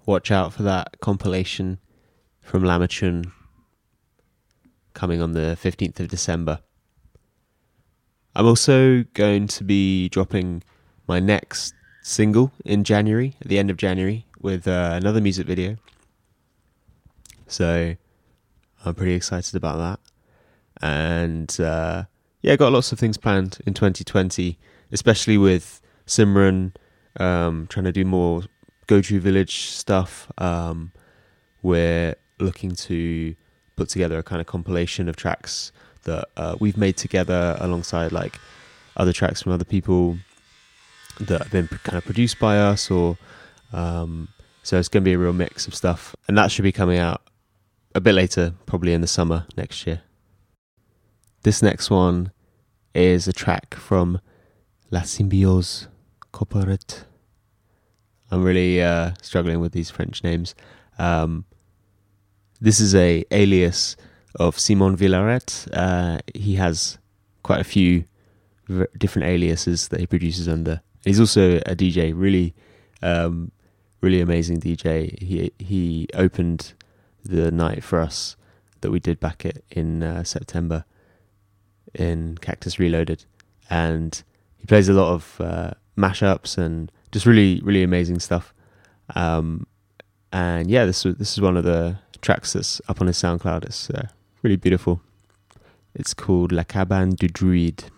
watch out for that compilation from Lamachun coming on the 15th of December. I'm also going to be dropping my next single in January, at the end of January, with another music video. So I'm pretty excited about that. And got lots of things planned in 2020, especially with Simran, trying to do more Goju Village stuff. We're looking to put together a kind of compilation of tracks that we've made together alongside like other tracks from other people that have been kind of produced by us, or so it's going to be a real mix of stuff, and that should be coming out a bit later, probably in the summer next year. This next one is a track from La Symbiose Corporate. I'm really struggling with these French names. This is a alias of Simon Villaret. He has quite a few different aliases that he produces under. He's also a DJ, really amazing DJ. He opened the night for us that we did back in September in Cactus Reloaded, and he plays a lot of mashups and just really, really amazing stuff. And yeah, this is one of the tracks that's up on his SoundCloud. It's really beautiful. It's called La Cabane du Druide.